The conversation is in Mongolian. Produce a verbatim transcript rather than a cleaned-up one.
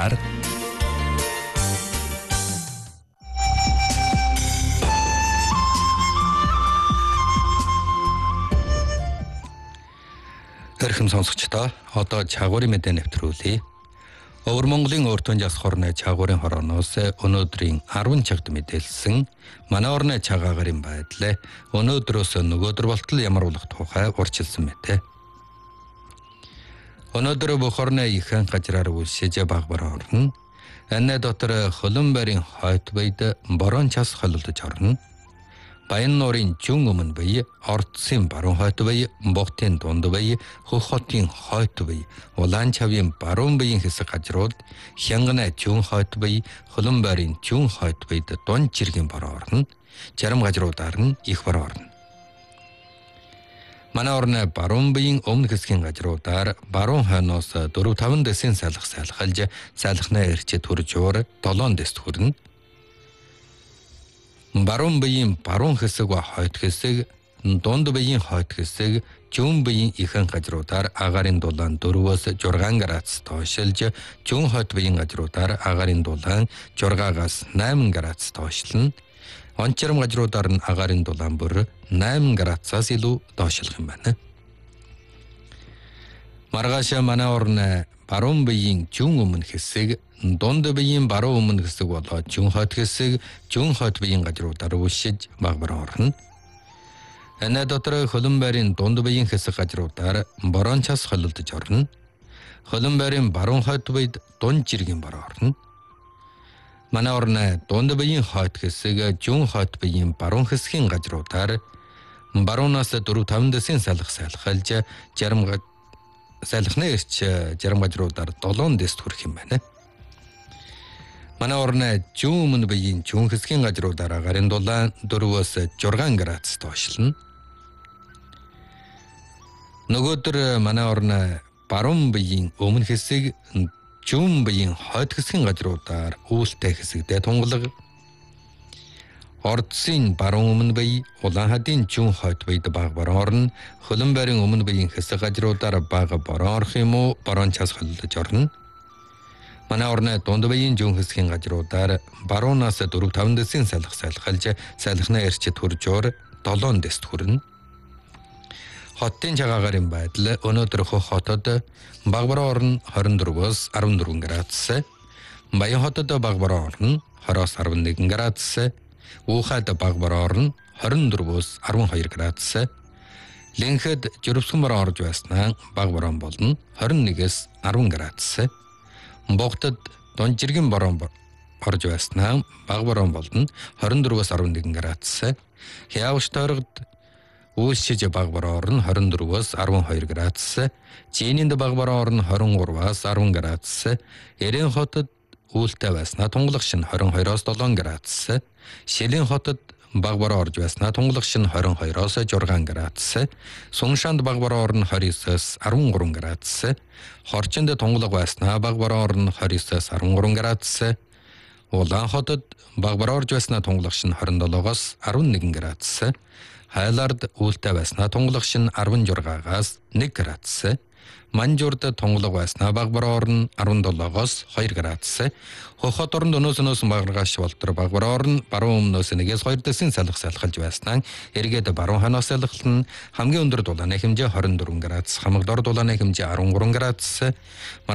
гажруудаар Тэрхэм сонсогчдоо одоо чагуурын мэдээ нэвтрүүлье. Өвөр Монголын өөртөө жас хорны чагуурын хорооноос өнөөдрийн арван чагт мэдээлсэн манай орны чагаагарын байдал өнөөдрөөс нөгөөдөр болтол ямар болох тухай урьдчилсан мэдээ. Өнөөдөр бүх орны ихэнх газраар үлшиж баг бараа орно. Энэ дотор хөлөн барийн хойд байд борон час холилдож орно. Баян нуурын зүүн өмнө бай, Ордсын баруун хойд бай, Бохтын дунд бай, Хөх хотын хойд бай, Улаан чавын баруун байийн хэсэг газрууд, Хянганы зүүн хойд бай, Хөлөн байрын зүүн хойд байд дунд жиргэн бараа орно. Зарим газруудаар нь их бараа орно. Манай орны баруун байийн өмнө хэсгийн газруудаар баруун хойноос дөрвөн таван дэсийн салхи салхалж, салхины эрчит хүрж уур долоон дэст хүрнэ. Баруун байийн баруун хэсэг ба хойд хэсэг, дунд байийн хойд хэсэг, зүүн байийн ихэнх газруудаар агарын дулаан дөрвөөс зургаан градус тоошилж, зүүн хойд байийн газруудаар агарын дулаан зургаагаас найман градус тоошлно. Онцром газруудаар нь агарын дулаан бүр найман градусаас илүү доошлох юм байна. Маргааш манай орны баруун байийн зүүн өмнө хэсэг, дунд байийн баруун өмнө хэсэг болоод зүүн хойд хэсэг, зүүн хойд байийн газруудаар үлшиж баг бараа орно. Энэ дотор хөлөн байрын дунд байийн хэсэг газруудаар борон час холилдож орно. Хөлөн байрын баруун хойд байд дунд жиргэн бараа орно. Манай орны дунд байийн хойд хэсэг, зүүн хойд байийн баруун хэсгийн газруудаар баруунаас дөрвөн таван дэсийн салхи салхалж, зарим салхины эрч зарим газруудаар долоон дэст хүрэх юм байна. Манай орны зүүн өмнө байийн зүүн хэсгийн газруудаар агарын дулаан дөрвөөс зургаан градус тоошлно. Нөгөөдөр манай орны баруун байийн өмнө хэсэг, зүүн байийн хойд хэсгийн газруудаар үүлтэй хэсэгдээ тунгалаг. Ордсын баруун өмнө бай, Улаан хадын зүүн хойд байд баг бараа орно. Хөлөн байрын өмнө байийн хэсэг газруудаар баг бараа орох юм уу, борон час холилдож орно. Манай орны дунд байийн зүүн хэсгийн газруудаар баруунаас дөрвөн таван дэсийн салхи салхалж, салхины эрчит хүрж уур долоон дэст хүрнэ. Хотын чагаагарын байдал өнөөдөр Хөх хотод баг бараа орно хорин дөрвөөс арван дөрвөн градус. Баян хотод баг бараа орно хороос арван нэгэн градус. Уухад баг бараа орно хорин дөрвөөс арван хоёр градус. Лэнхэд жирэмсэн бараа орж байснаа баг бараа болно хорин нэгээс арван градус. Богтод дунд жиргэн бараа орж байснаа баг бараа болно хорин дөрвөөс арван нэгэн градус. Хявш тойрогод үлшиж баг бараа орно хорин дөрвөөс арван хоёр градус. Жийнинд баг бараа орно хорин гураваас арван градус. Эрен хотод үүлтэй байснаа тунгалах шин хорин хоёроос долоон градус. Шилийн хотод баг бараа орж байснаа тунгалах шин хорин хоёроос зургаан градус. Суншаанд баг бараа орно хорин есөөс арван гурван градус. Хорчинд тунгалаг байснаа баг бараа орно хорин есөөс арван гурван градус. Улаан хотод баг бараа орж байснаа тунгалах шин хорин долоогоос арван нэгэн градус. Хайлард үүлтэй байснаа тунгалах шин арван зургаагаас нэг градус. Манжурд тунгалаг байснаа баг бараа орно арван долоогоос хоёр градус. Хөх хот оронд өнөөс өнөөс баграгаш болтор баг бараа орно баруун өмнөөс нэгээс хоёр дэсийн салхи салхалж байснаа эргээд баруун хойноос салхилна. Хамгийн өндөр дулааны хэмжээ хорин дөрвөн градус, хамаг дор дулааны хэмжээ арван гурван градус.